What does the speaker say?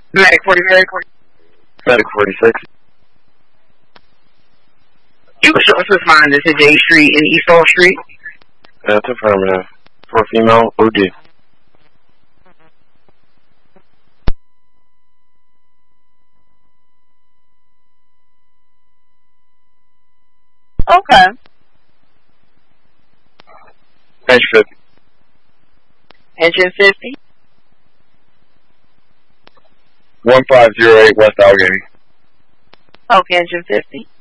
Medic 46. Medic 46. You can show us what's mine. This is J Street and East Hall Street. That's affirmative. For female OD. Okay. Engine 50. Engine 50. 1508 West Allegheny. Okay, engine 50.